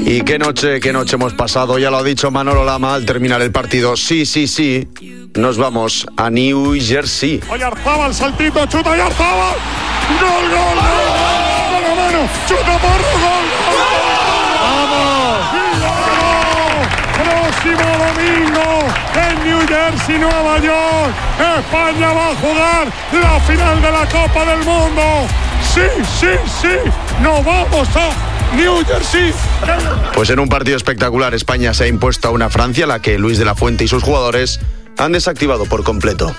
Y qué noche hemos pasado, ya lo ha dicho Manolo Lama al terminar el partido. Sí, nos vamos a New Jersey. Oyarzabal, saltito, chuta Oyarzabal. ¡Gol! ¡Mano a mano! ¡Chuta Porro! ¡Gol! ¡Vamos! Próximo domingo en New Jersey, Nueva York, España va a jugar la final de la Copa del Mundo. Sí, nos vamos a New Jersey. Pues en un partido espectacular, España se ha impuesto a una Francia, la que Luis de la Fuente y sus jugadores han desactivado por completo.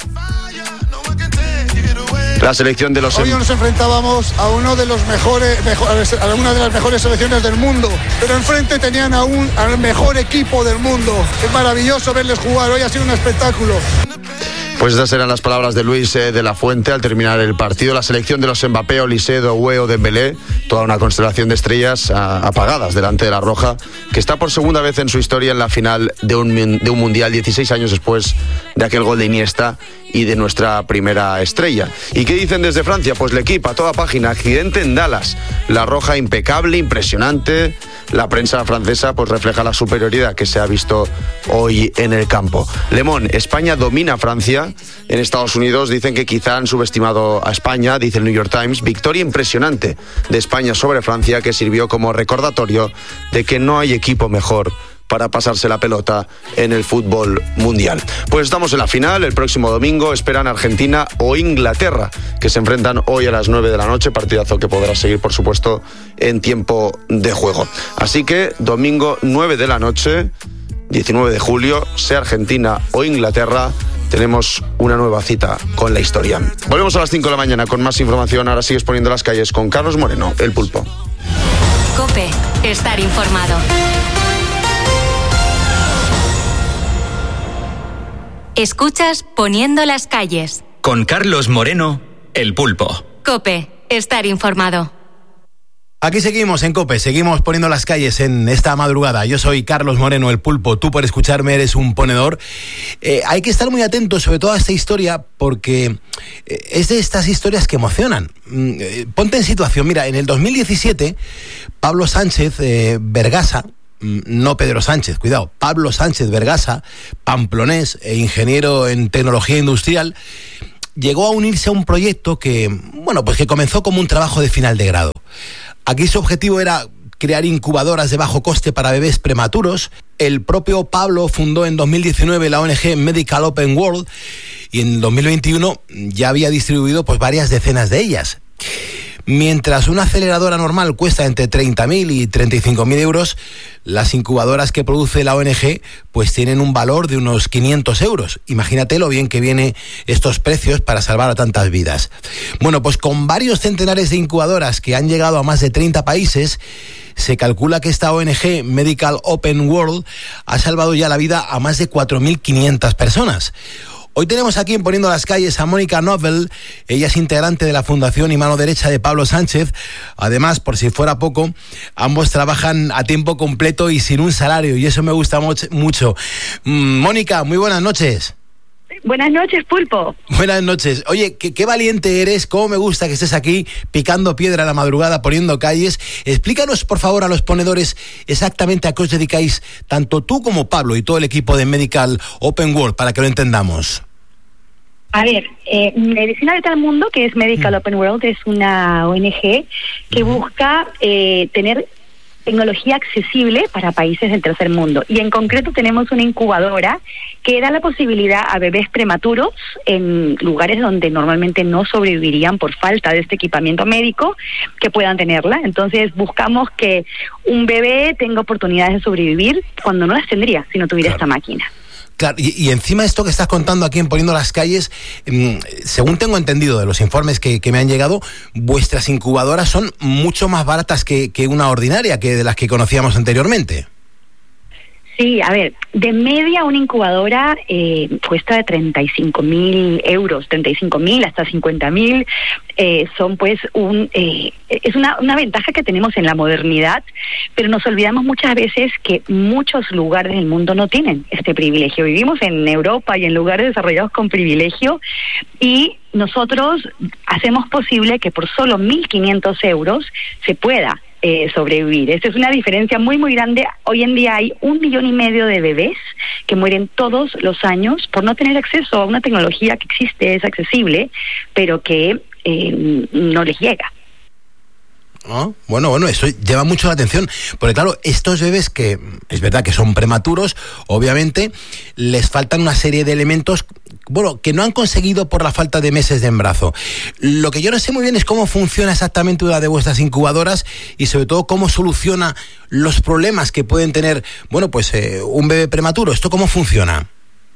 La selección de los... Hoy nos enfrentábamos a uno de los a una de las mejores selecciones del mundo, pero enfrente tenían al mejor equipo del mundo. Es maravilloso verles jugar, hoy ha sido un espectáculo. Pues esas eran las palabras de Luis de la Fuente al terminar el partido. La selección de los Mbappé, Olise, Doué o Dembélé, toda una constelación de estrellas apagadas delante de la Roja, que está por segunda vez en su historia en la final de un Mundial, 16 años después de aquel gol de Iniesta y de nuestra primera estrella. ¿Y qué dicen desde Francia? Pues L'Equipe, a toda página, accidente en Dallas. La Roja impecable, impresionante. La prensa francesa pues refleja la superioridad que se ha visto hoy en el campo. Le Monde, España domina a Francia. En Estados Unidos dicen que quizá han subestimado a España, dice el New York Times. Victoria impresionante de España sobre Francia que sirvió como recordatorio de que no hay equipo mejor para pasarse la pelota en el fútbol mundial. Pues estamos en la final, el próximo domingo esperan Argentina o Inglaterra, que se enfrentan hoy a las 9 de la noche, partidazo que podrá seguir, por supuesto, en tiempo de juego. Así que domingo 9 de la noche, 19 de julio, sea Argentina o Inglaterra, tenemos una nueva cita con la historia. Volvemos a las 5 de la mañana con más información. Ahora sigues poniendo las calles con Carlos Moreno, el Pulpo. COPE, estar informado. Escuchas Poniendo las calles. Con Carlos Moreno, el Pulpo. COPE, estar informado. Aquí seguimos en COPE, seguimos poniendo las calles en esta madrugada. Yo soy Carlos Moreno, el Pulpo. Tú por escucharme eres un ponedor. Hay que estar muy atentos sobre todo a esta historia porque es de estas historias que emocionan. Ponte en situación. Mira, en el 2017, Pablo Sánchez Vergasa, no Pedro Sánchez, cuidado, Pablo Sánchez Vergasa, pamplonés e ingeniero en tecnología industrial, llegó a unirse a un proyecto que comenzó como un trabajo de final de grado. Aquí su objetivo era crear incubadoras de bajo coste para bebés prematuros. El propio Pablo fundó en 2019 la ONG Medical Open World y en 2021 ya había distribuido varias decenas de ellas. Mientras una aceleradora normal cuesta entre 30.000 y 35.000 euros, las incubadoras que produce la ONG tienen un valor de unos 500 euros. Imagínate lo bien que vienen estos precios para salvar a tantas vidas. Bueno, pues con varios centenares de incubadoras que han llegado a más de 30 países, se calcula que esta ONG Medical Open World ha salvado ya la vida a más de 4.500 personas. Hoy tenemos aquí en Poniendo las Calles a Mónica Novel. Ella es integrante de la fundación y mano derecha de Pablo Sánchez. Además, por si fuera poco, ambos trabajan a tiempo completo y sin un salario, y eso me gusta mucho. Mónica, muy buenas noches. Buenas noches, Pulpo. Buenas noches. Oye, qué valiente eres, cómo me gusta que estés aquí picando piedra a la madrugada, poniendo calles. Explícanos, por favor, a los ponedores exactamente a qué os dedicáis, tanto tú como Pablo y todo el equipo de Medical Open World, para que lo entendamos. A ver, Medicina de Tal Mundo, que es Medical Open World, es una ONG que busca tener tecnología accesible para países del tercer mundo. Y en concreto tenemos una incubadora que da la posibilidad a bebés prematuros en lugares donde normalmente no sobrevivirían por falta de este equipamiento médico, que puedan tenerla. Entonces buscamos que un bebé tenga oportunidades de sobrevivir cuando no las tendría si no tuviera esta máquina. Claro, y encima esto que estás contando aquí en Poniendo las Calles, según tengo entendido de los informes que me han llegado, vuestras incubadoras son mucho más baratas que una ordinaria, que de las que conocíamos anteriormente. Sí, a ver, de media una incubadora cuesta de 35.000 euros, 35.000 hasta 50.000, son es una ventaja que tenemos en la modernidad, pero nos olvidamos muchas veces que muchos lugares del mundo no tienen este privilegio. Vivimos en Europa y en lugares desarrollados con privilegio, y nosotros hacemos posible que por solo 1.500 euros se pueda sobrevivir. Esa es una diferencia muy, muy grande. Hoy en día hay 1,5 millones de bebés que mueren todos los años por no tener acceso a una tecnología que existe, es accesible, pero que no les llega. ¿No? Bueno, eso llama mucho la atención, porque claro, estos bebés que es verdad que son prematuros, obviamente les faltan una serie de elementos, bueno, que no han conseguido por la falta de meses de embarazo. Lo que yo no sé muy bien es cómo funciona exactamente una de vuestras incubadoras y sobre todo cómo soluciona los problemas que pueden tener, bueno, pues un bebé prematuro. ¿Esto cómo funciona?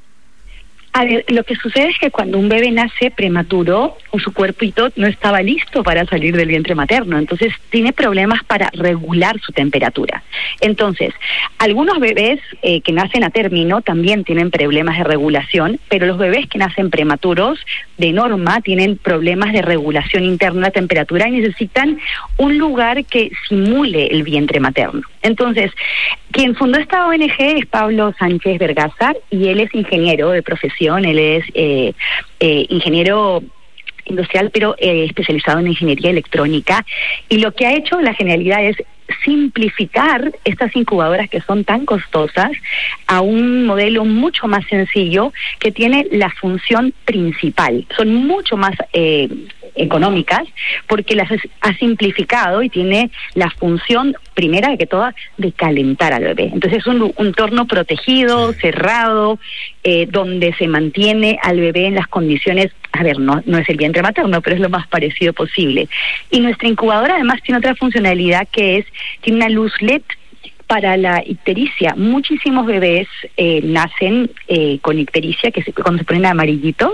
A ver, lo que sucede es que cuando un bebé nace prematuro, su cuerpito no estaba listo para salir del vientre materno, entonces tiene problemas para regular su temperatura. Entonces, algunos bebés que nacen a término también tienen problemas de regulación, pero los bebés que nacen prematuros, de norma, tienen problemas de regulación interna de temperatura y necesitan un lugar que simule el vientre materno. Entonces, quien fundó esta ONG es Pablo Sánchez Vergázar y él es ingeniero de profesión, él es ingeniero industrial, pero especializado en ingeniería electrónica, y lo que ha hecho la genialidad es simplificar estas incubadoras que son tan costosas a un modelo mucho más sencillo que tiene la función principal. Son mucho más económicas porque las ha simplificado y tiene la función primera que toda de calentar al bebé. Entonces es un entorno protegido, cerrado, donde se mantiene al bebé en las condiciones, a ver, no es el vientre materno, pero es lo más parecido posible. Y nuestra incubadora además tiene otra funcionalidad que tiene una luz LED para la ictericia. Muchísimos bebés nacen con ictericia, cuando se ponen amarillitos,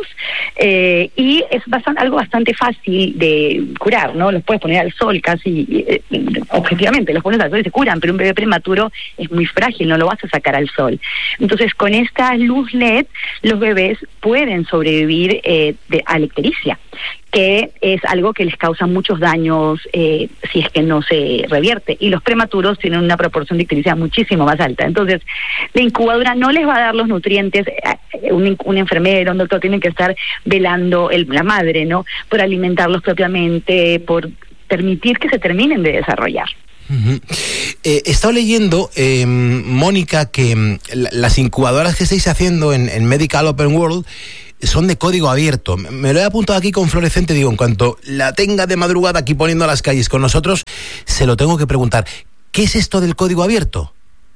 y es algo bastante fácil de curar, ¿no? Los puedes poner al sol casi, objetivamente, los pones al sol y se curan, pero un bebé prematuro es muy frágil, no lo vas a sacar al sol. Entonces, con esta luz LED, los bebés pueden sobrevivir a la ictericia, que es algo que les causa muchos daños si es que no se revierte. Y los prematuros tienen una proporción de ictericia muchísimo más alta. Entonces, la incubadora no les va a dar los nutrientes. Un enfermero, un doctor, tienen que estar velando la madre, ¿no? Por alimentarlos propiamente, por permitir que se terminen de desarrollar. He estado leyendo, Mónica, que las incubadoras que estáis haciendo en Medical Open World son de código abierto. Me lo he apuntado aquí con fluorescente, digo, en cuanto la tenga de madrugada aquí poniendo a las calles con nosotros, se lo tengo que preguntar. ¿Qué es esto del código abierto?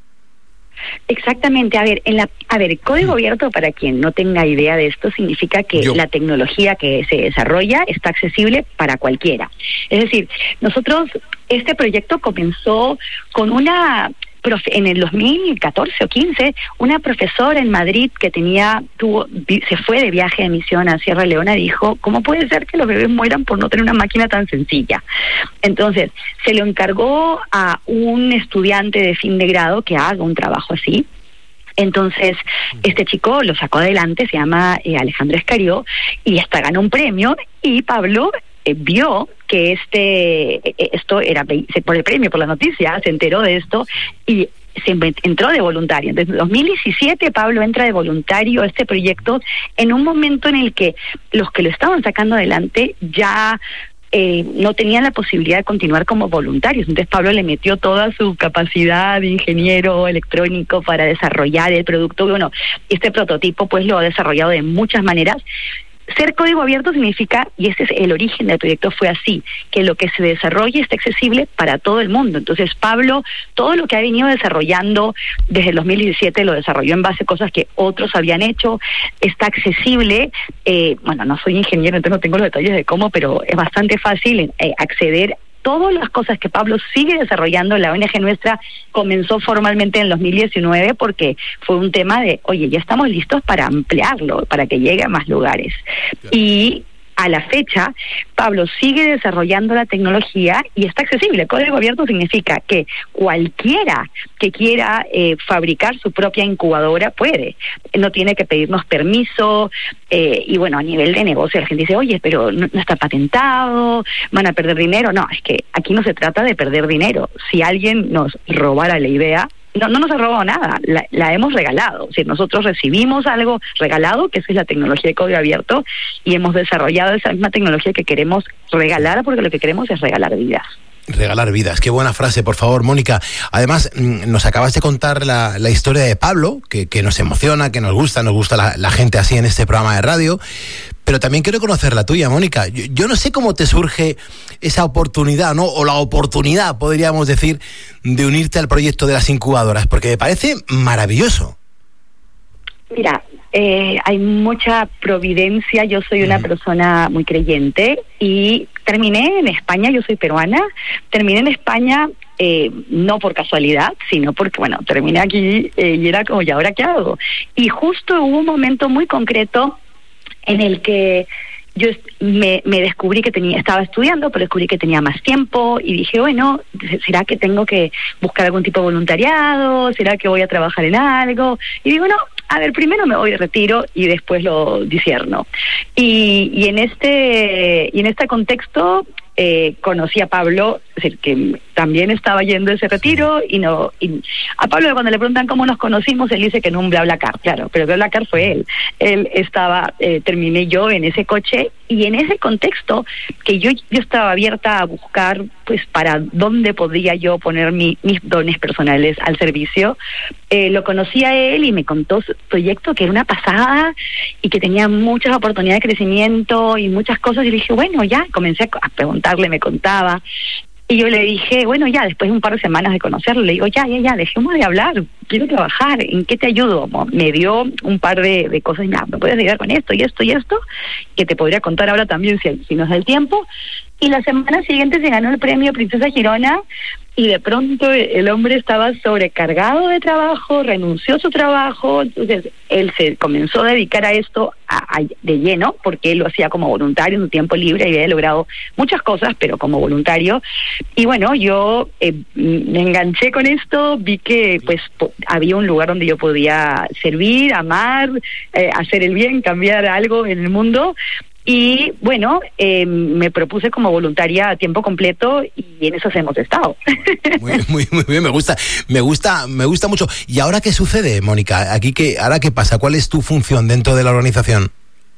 Exactamente, código abierto, para quien no tenga idea de esto, significa que la tecnología que se desarrolla está accesible para cualquiera. Es decir, este proyecto comenzó con en el 2014 o 15, una profesora en Madrid que se fue de viaje de misión a Sierra Leona, dijo, ¿cómo puede ser que los bebés mueran por no tener una máquina tan sencilla? Entonces, se lo encargó a un estudiante de fin de grado que haga un trabajo así. Entonces, este chico lo sacó adelante, se llama Alejandro Escarió, y hasta ganó un premio, y Pablo vio que esto era por el premio, por la noticia, se enteró de esto y entró de voluntario. Entonces, en 2017 Pablo entra de voluntario a este proyecto en un momento en el que los que lo estaban sacando adelante ya no tenían la posibilidad de continuar como voluntarios. Entonces Pablo le metió toda su capacidad de ingeniero electrónico para desarrollar el producto. Bueno, este prototipo pues lo ha desarrollado de muchas maneras. Ser código abierto significa, y ese es el origen del proyecto, fue así, que lo que se desarrolle está accesible para todo el mundo. Entonces Pablo, todo lo que ha venido desarrollando desde el 2017 lo desarrolló en base a cosas que otros habían hecho, está accesible. No soy ingeniero, entonces no tengo los detalles de cómo, pero es bastante fácil acceder. Todas las cosas que Pablo sigue desarrollando, la ONG nuestra comenzó formalmente en el 2019 porque fue un tema de, oye, ya estamos listos para ampliarlo, para que llegue a más lugares. Y a la fecha, Pablo sigue desarrollando la tecnología y está accesible. Código abierto significa que cualquiera que quiera fabricar su propia incubadora puede. No tiene que pedirnos permiso. Y bueno, a nivel de negocio la gente dice, oye, pero no está patentado, van a perder dinero. No, es que aquí no se trata de perder dinero. Si alguien nos robara la idea, no nos ha robado nada, la hemos regalado. O sea, nosotros recibimos algo regalado, que esa es la tecnología de código abierto, y hemos desarrollado esa misma tecnología que queremos regalar, porque lo que queremos es regalar vidas. Regalar vidas, qué buena frase, por favor, Mónica. Además, nos acabas de contar la historia de Pablo, que nos emociona, que nos gusta la gente así en este programa de radio, pero también quiero conocer la tuya, Mónica. Yo no sé cómo te surge esa oportunidad, ¿no? O la oportunidad, podríamos decir, de unirte al proyecto de las incubadoras, porque me parece maravilloso. Mira, hay mucha providencia. Yo soy una persona muy creyente y terminé en España. Yo soy peruana. Terminé en España no por casualidad, sino porque, bueno, terminé aquí y era como, ¿y ahora qué hago? Y justo hubo un momento muy concreto en el que yo me descubrí que estaba estudiando, pero descubrí que tenía más tiempo y dije, bueno, ¿será que tengo que buscar algún tipo de voluntariado? ¿Será que voy a trabajar en algo? Y digo, no, a ver, primero me voy de retiro y después lo discierno. Y en este contexto conocí a Pablo, es decir, que también estaba yendo a ese retiro, y a Pablo, cuando le preguntan cómo nos conocimos, él dice que en un BlaBlaCar, claro, pero BlaBlaCar fue él. Él estaba, terminé yo en ese coche, y en ese contexto que yo estaba abierta a buscar, pues, para dónde podría yo poner mis dones personales al servicio. Lo conocí a él y me contó su proyecto, que era una pasada y que tenía muchas oportunidades de crecimiento y muchas cosas, y le dije, bueno, ya, comencé a preguntarle, me contaba. Y yo le dije, bueno, ya, después de un par de semanas de conocerlo, le digo, ya, dejemos de hablar, quiero trabajar, ¿en qué te ayudo? Me dio un par de cosas, ya, ¿me puedes ayudar con esto y esto y esto? Que te podría contar ahora también si nos da el tiempo. Y la semana siguiente se ganó el premio Princesa Girona, y de pronto el hombre estaba sobrecargado de trabajo, renunció a su trabajo. Entonces él se comenzó a dedicar a esto de lleno, porque él lo hacía como voluntario en su tiempo libre y había logrado muchas cosas, pero como voluntario. Y bueno, yo me enganché con esto, vi que pues había un lugar donde yo podía servir, amar, hacer el bien, cambiar algo en el mundo. Y bueno, me propuse como voluntaria a tiempo completo, y en eso hemos estado. Muy bien, me gusta mucho. ¿Y ahora qué sucede, Mónica? ¿Ahora qué pasa? ¿Cuál es tu función dentro de la organización?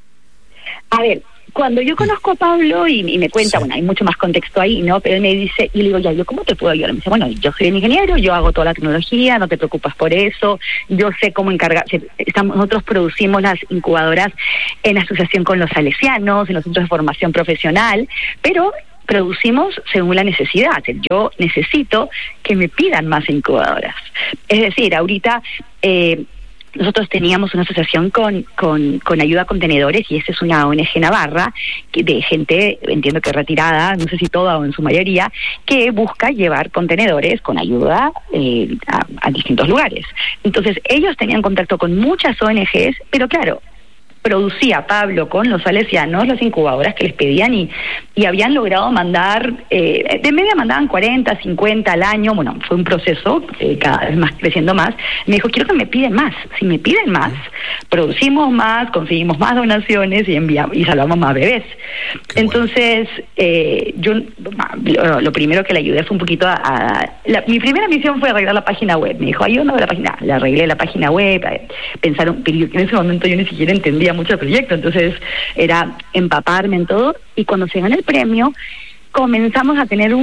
A ver, cuando yo conozco a Pablo y me cuenta, sí, bueno, hay mucho más contexto ahí, ¿no? Pero él me dice, y le digo, ya, ¿yo cómo te puedo ayudar? Me dice, bueno, yo soy ingeniero, yo hago toda la tecnología, no te preocupes por eso, yo sé cómo encargar. Nosotros producimos las incubadoras en asociación con los salesianos, en los centros de formación profesional, pero producimos según la necesidad. Yo necesito que me pidan más incubadoras. Es decir, ahorita nosotros teníamos una asociación con Ayuda a Contenedores, y esa es una ONG navarra de gente, entiendo que retirada, no sé si toda o en su mayoría, que busca llevar contenedores con ayuda a distintos lugares. Entonces ellos tenían contacto con muchas ONGs, pero claro, producía Pablo con los salesianos las incubadoras que les pedían, y habían logrado mandar, de media mandaban 40, 50 al año. Bueno, fue un proceso cada vez más, creciendo más. Me dijo, quiero que me piden más. Si me piden más, producimos más, conseguimos más donaciones y salvamos más bebés. Entonces, yo lo primero que le ayudé fue un poquito mi primera misión fue arreglar la página web. Me dijo, ayúdame a la página. Le arreglé la página web, pensaron, pero en ese momento yo ni siquiera entendía mucho el proyecto, entonces era empaparme en todo. Y cuando se gana el premio, comenzamos a tener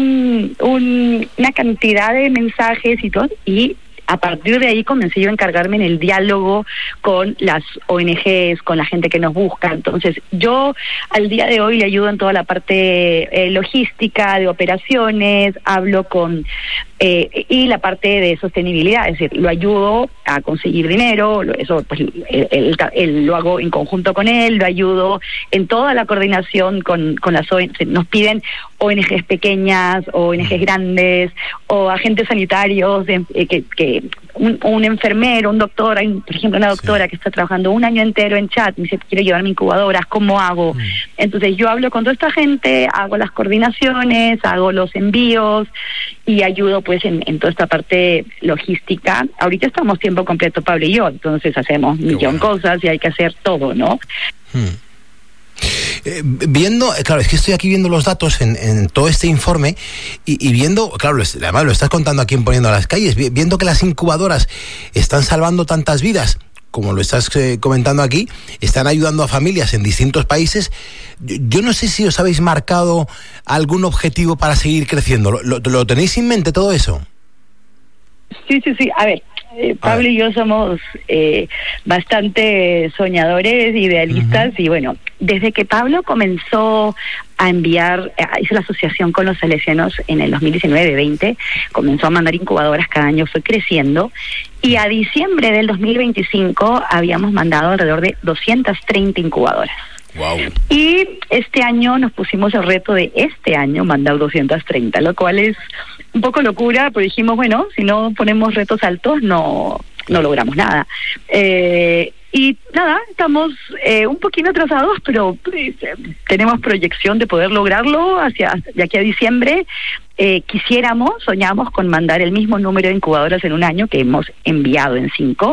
una cantidad de mensajes y todo, y a partir de ahí comencé yo a encargarme en el diálogo con las ONGs, con la gente que nos busca. Entonces yo al día de hoy le ayudo en toda la parte logística, de operaciones, hablo con y la parte de sostenibilidad, es decir, lo ayudo a conseguir dinero, eso pues él lo hago en conjunto con él, lo ayudo en toda la coordinación con las ONGs. Nos piden ONGs pequeñas, ONGs grandes, o agentes sanitarios, que un enfermero, un doctor, hay por ejemplo una doctora que está trabajando un año entero en chat, me dice, quiero llevarme incubadoras, ¿cómo hago? Entonces yo hablo con toda esta gente, hago las coordinaciones, hago los envíos y ayudo pues en toda esta parte logística. Ahorita estamos tiempo completo Pablo y yo, entonces hacemos millón de cosas y hay que hacer todo, ¿no? Viendo, claro, es que estoy aquí viendo los datos en todo este informe y viendo, claro, además lo estás contando aquí en Poniendo las Calles, viendo que las incubadoras están salvando tantas vidas, como lo estás comentando aquí, están ayudando a familias en distintos países. Yo no sé si os habéis marcado algún objetivo para seguir creciendo. ¿Lo tenéis en mente todo eso? Sí. A ver, Pablo y yo somos bastante soñadores, idealistas, y bueno, desde que Pablo comenzó a enviar, hizo la asociación con los salesianos en el 2019-20, comenzó a mandar incubadoras cada año, fue creciendo, y a diciembre del 2025 habíamos mandado alrededor de 230 incubadoras. Wow. Y este año nos pusimos el reto de este año mandar 230, lo cual es un poco locura, pero dijimos, bueno, si no ponemos retos altos no logramos nada. Y nada, estamos un poquito atrasados, pero tenemos proyección de poder lograrlo de aquí a diciembre. Soñamos con mandar el mismo número de incubadoras en un año que hemos enviado en 5.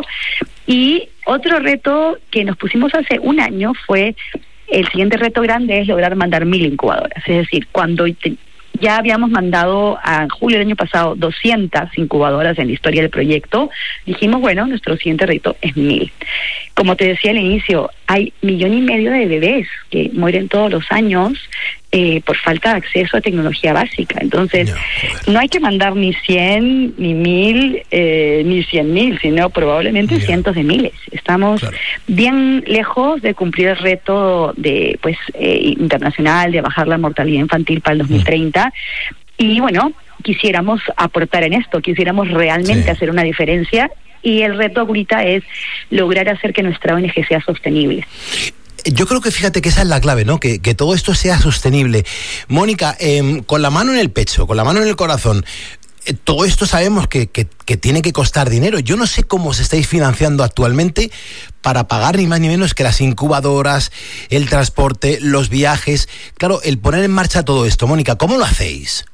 Y otro reto que nos pusimos hace un año fue, el siguiente reto grande es lograr mandar 1000 incubadoras. Es decir, cuando ya habíamos mandado a julio del año pasado 200 incubadoras en la historia del proyecto, dijimos, bueno, nuestro siguiente reto es 1000. Como te decía al inicio, hay 1,5 millones de bebés que mueren todos los años por falta de acceso a tecnología básica. Entonces, no hay que mandar ni 100, ni 1000, ni 100.000, sino probablemente cientos de miles. Estamos bien lejos de cumplir el reto de internacional de bajar la mortalidad infantil para el 2030. Y bueno, quisiéramos aportar en esto, quisiéramos realmente hacer una diferencia, y el reto ahorita es lograr hacer que nuestra ONG sea sostenible. Yo creo que fíjate que esa es la clave, ¿no? Que todo esto sea sostenible. Mónica, con la mano en el pecho, con la mano en el corazón, todo esto sabemos que tiene que costar dinero. Yo no sé cómo os estáis financiando actualmente para pagar ni más ni menos que las incubadoras, el transporte, los viajes. Claro, el poner en marcha todo esto. Mónica, ¿cómo lo hacéis?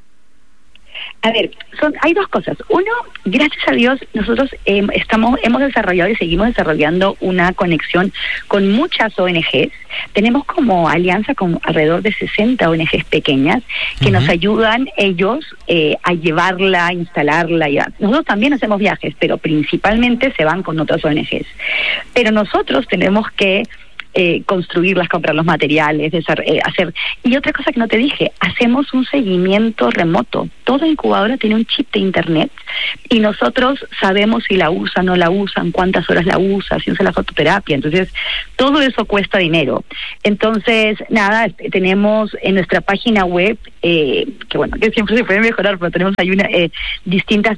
A ver, hay dos cosas. Uno, gracias a Dios, nosotros hemos desarrollado y seguimos desarrollando una conexión con muchas ONGs. Tenemos como alianza con alrededor de 60 ONGs pequeñas que nos ayudan ellos a llevarla, a instalarla. Nosotros también hacemos viajes, pero principalmente se van con otras ONGs. Pero nosotros tenemos que construirlas, comprar los materiales, hacer. Y otra cosa que no te dije, hacemos un seguimiento remoto. Toda incubadora tiene un chip de internet y nosotros sabemos si la usan, no la usan, cuántas horas la usa, si usa la fototerapia. Entonces, todo eso cuesta dinero. Entonces, nada, tenemos en nuestra página web, que siempre se puede mejorar, pero tenemos ahí distintas.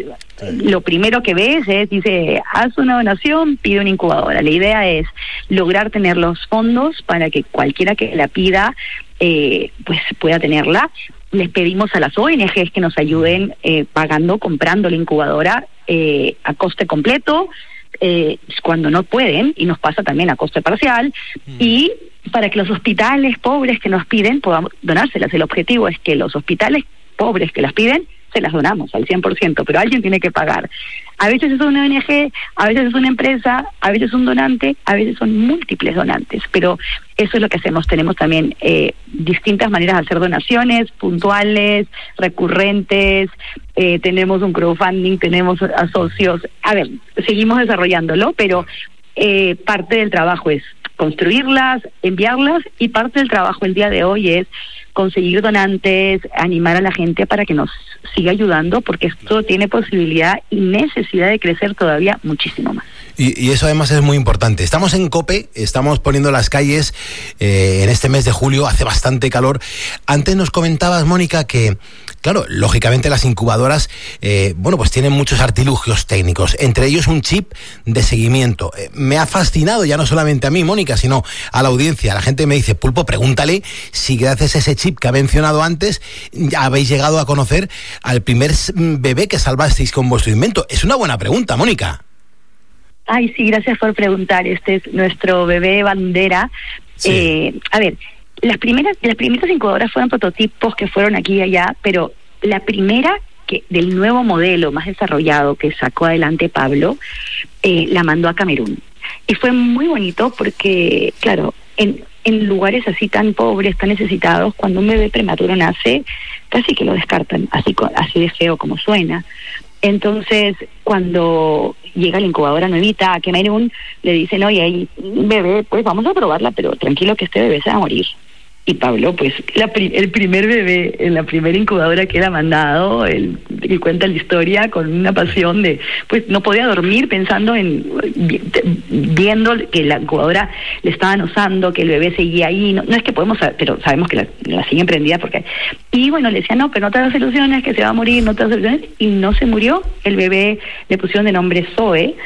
Lo primero que ves dice, haz una donación, pide una incubadora. La idea es lograr tener los fondos para que cualquiera que la pida pues pueda tenerla. Les pedimos a las ONGs que nos ayuden comprando la incubadora a coste completo, cuando no pueden, y nos pasa también a coste parcial, y para que los hospitales pobres que nos piden podamos donárselas. El objetivo es que los hospitales pobres que las piden se las donamos al 100%, pero alguien tiene que pagar. A veces es una ONG, a veces es una empresa, a veces es un donante, a veces son múltiples donantes, pero eso es lo que hacemos. Tenemos también distintas maneras de hacer donaciones, puntuales, recurrentes, tenemos un crowdfunding, tenemos a socios. A ver, seguimos desarrollándolo, pero parte del trabajo es construirlas, enviarlas, y parte del trabajo el día de hoy es conseguir donantes, animar a la gente para que nos siga ayudando, porque esto tiene posibilidad y necesidad de crecer todavía muchísimo más. Y eso además es muy importante. Estamos en COPE, estamos poniendo las calles en este mes de julio, hace bastante calor. Antes nos comentabas, Mónica, que, claro, lógicamente las incubadoras, pues tienen muchos artilugios técnicos, entre ellos un chip de seguimiento. Me ha fascinado, ya no solamente a mí, Mónica, sino a la audiencia. La gente me dice, Pulpo, pregúntale si gracias a ese chip que ha mencionado antes habéis llegado a conocer al primer bebé que salvasteis con vuestro invento. Es una buena pregunta, Mónica. Ay, sí, gracias por preguntar. Este es nuestro bebé bandera. Sí. A ver, las primeras incubadoras fueron prototipos que fueron aquí y allá, pero la primera del nuevo modelo más desarrollado que sacó adelante Pablo, la mandó a Camerún. Y fue muy bonito porque, claro, en lugares así tan pobres, tan necesitados, cuando un bebé prematuro nace, casi que lo descartan, así de feo como suena. Entonces, cuando llega la incubadora nuevita a Camerún, le dicen, oye, hay un bebé, pues vamos a probarla, pero tranquilo que este bebé se va a morir. Y Pablo, pues, el primer bebé en la primera incubadora que era mandado, él cuenta la historia con una pasión de, pues, no podía dormir pensando viendo que la incubadora le estaban usando, que el bebé seguía ahí. No es que podemos saber, pero sabemos que la siguen prendida porque... Y bueno, le decían, no, pero no te hagas ilusiones, que se va a morir, no te hagas ilusiones. Y no se murió. El bebé le pusieron de nombre Zoe.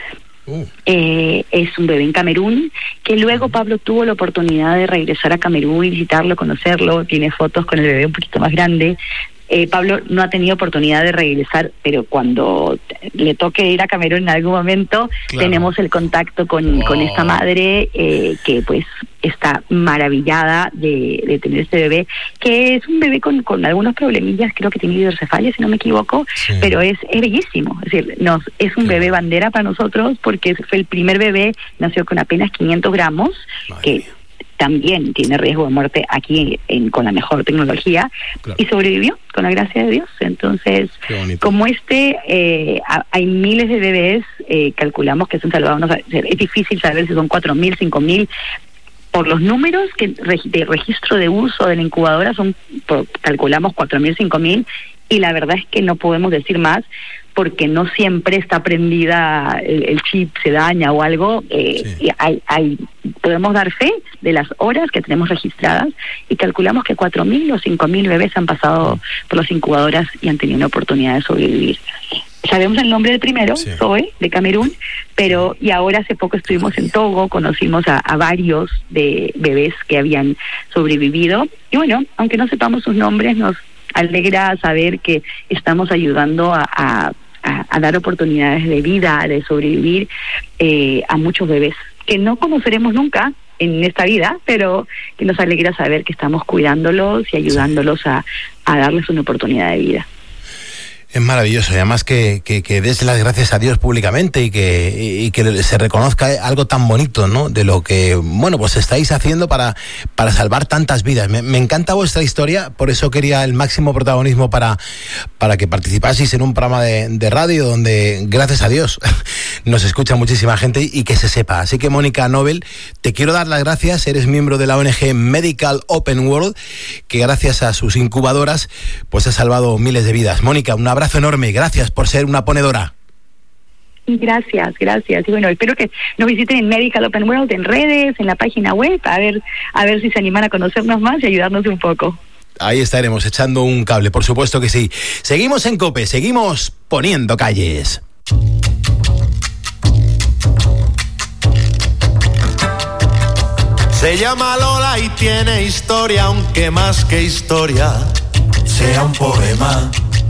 Es un bebé en Camerún, que luego Pablo tuvo la oportunidad de regresar a Camerún y visitarlo, conocerlo, tiene fotos con el bebé un poquito más grande. Pablo no ha tenido oportunidad de regresar, pero cuando le toque ir a Camerún en algún momento, claro, tenemos el contacto con esta madre que pues está maravillada de tener este bebé, que es un bebé con algunos problemillas, creo que tiene hidrocefalia, si no me equivoco, sí, pero es bellísimo. Es decir, es un bebé bandera para nosotros porque fue el primer bebé, nació con apenas 500 gramos, que también tiene riesgo de muerte aquí con la mejor tecnología, claro, y sobrevivió con la gracia de Dios. Entonces, como hay miles de bebés, calculamos que son salvados. Es difícil saber si son 4.000, 5.000. Por los números de registro de uso de la incubadora calculamos 4.000, 5.000, y la verdad es que no podemos decir más porque no siempre está prendida, el chip se daña o algo. Sí. Podemos dar fe de las horas que tenemos registradas y calculamos que 4.000 o 5.000 bebés han pasado por las incubadoras y han tenido una oportunidad de sobrevivir. Sabemos el nombre del primero, sí, Zoe, de Camerún, y ahora hace poco estuvimos en Togo, conocimos a varios de bebés que habían sobrevivido, y bueno, aunque no sepamos sus nombres, nos alegra saber que estamos ayudando a dar oportunidades de vida, de sobrevivir a muchos bebés que no conoceremos nunca en esta vida, pero que nos alegra saber que estamos cuidándolos y ayudándolos a darles una oportunidad de vida. Es maravilloso, y además que des las gracias a Dios públicamente y que se reconozca algo tan bonito, ¿no? De lo que, bueno, pues estáis haciendo para salvar tantas vidas. Me encanta vuestra historia, por eso quería el máximo protagonismo para que participaseis en un programa de radio donde, gracias a Dios, nos escucha muchísima gente y que se sepa. Así que, Mónica Nobel, te quiero dar las gracias. Eres miembro de la ONG Medical Open World, que gracias a sus incubadoras pues ha salvado miles de vidas. Mónica, un abrazo enorme, gracias por ser una ponedora. Gracias. Y bueno, espero que nos visiten en Medical Open World, en redes, en la página web, a ver si se animan a conocernos más y ayudarnos un poco. Ahí estaremos echando un cable, por supuesto que sí. Seguimos en COPE, seguimos poniendo calles. Se llama Lola y tiene historia, aunque más que historia sea un poema.